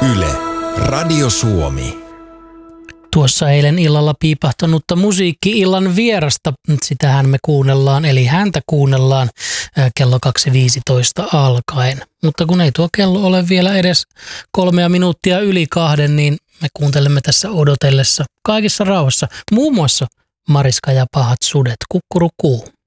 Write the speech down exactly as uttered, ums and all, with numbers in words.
Yle, Radio Suomi. Tuossa eilen illalla piipahtanutta musiikki-illan vierasta, sitähän me kuunnellaan, eli häntä kuunnellaan kello kaksi viisitoista alkaen. Mutta kun ei tuo kello ole vielä edes kolmea minuuttia yli kahden, niin me kuuntelemme tässä odotellessa kaikissa rauhassa. Muun muassa Mariska ja pahat sudet, kukkurukuu.